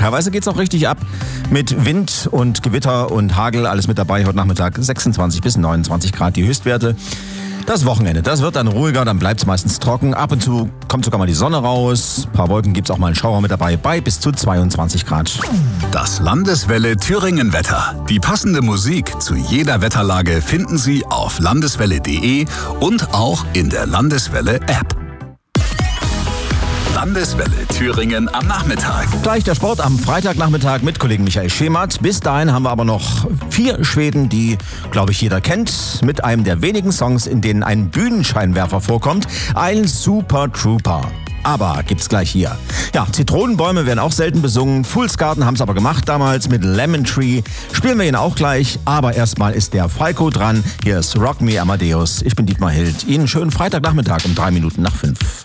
Teilweise geht's auch richtig ab mit Wind und Gewitter und Hagel. Alles mit dabei. Heute Nachmittag 26 bis 29 Grad die Höchstwerte. Das Wochenende, das wird dann ruhiger, dann bleibt es meistens trocken. Ab und zu kommt sogar mal die Sonne raus. Ein paar Wolken gibt es auch mal einen Schauer mit dabei, bei bis zu 22 Grad. Das Landeswelle Thüringen Wetter. Die passende Musik zu jeder Wetterlage finden Sie auf landeswelle.de und auch in der Landeswelle App. Landeswelle Thüringen am Nachmittag. Gleich der Sport am Freitagnachmittag mit Kollegen Michael Schemert. Bis dahin haben wir aber noch 4 Schweden, die, glaube ich, jeder kennt. Mit einem der wenigen Songs, in denen ein Bühnenscheinwerfer vorkommt. Ein Super Trooper. Aber gibt's gleich hier. Ja, Zitronenbäume werden auch selten besungen. Fools Garden haben's aber gemacht damals mit Lemon Tree. Spielen wir ihn auch gleich. Aber erstmal ist der Falco dran. Hier ist Rock Me Amadeus. Ich bin Dietmar Hild. Ihnen schönen Freitagnachmittag um 3 Minuten nach 5.